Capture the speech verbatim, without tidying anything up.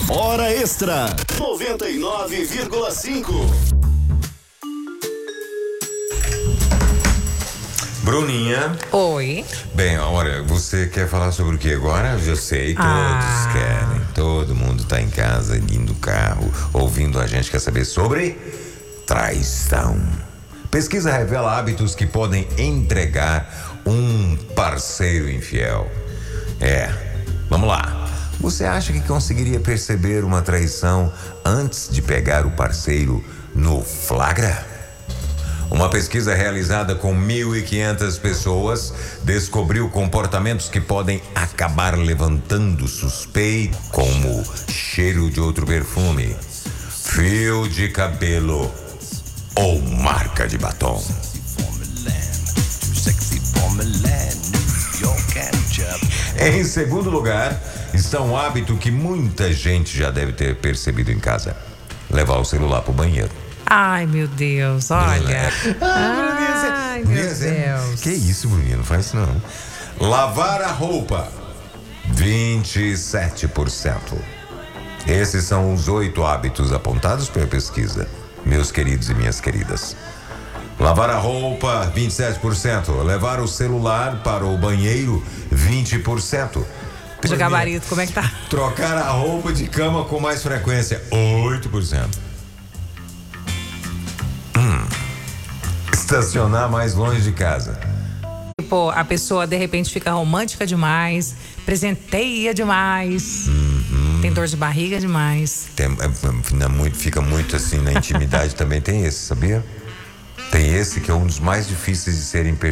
Hora Extra, noventa e nove vírgula cinco. Bruninha. Oi. Bem, olha, você quer falar sobre o que agora? Eu sei, todos Ah. querem. Todo mundo tá em casa, indo no carro, ouvindo a gente. Quer saber sobre traição. Pesquisa revela hábitos que podem entregar um parceiro infiel. É, vamos lá. Você acha que conseguiria perceber uma traição antes de pegar o parceiro no flagra? Uma pesquisa realizada com mil e quinhentas pessoas descobriu comportamentos que podem acabar levantando suspeita, como cheiro de outro perfume, fio de cabelo ou marca de batom. Em segundo lugar, está um hábito que muita gente já deve ter percebido em casa: levar o celular pro banheiro. Ai, meu Deus, olha. Ah, Ai, meu Deus. Que isso, Bruninha? Não faz isso não. Lavar a roupa, vinte e sete por cento. Esses são os oito hábitos apontados pela pesquisa, meus queridos e minhas queridas. Lavar a roupa, vinte e sete por cento. Levar o celular para o banheiro, vinte por cento. De gabarito, como é que tá? Trocar a roupa de cama com mais frequência, oito por cento. Hum. Estacionar mais longe de casa. Tipo, a pessoa de repente fica romântica demais, presenteia demais, Uhum. tem dor de barriga demais. Tem, é, é, muito, fica muito assim na intimidade também. Tem esse, sabia? Tem esse que é um dos mais difíceis de serem percebidos.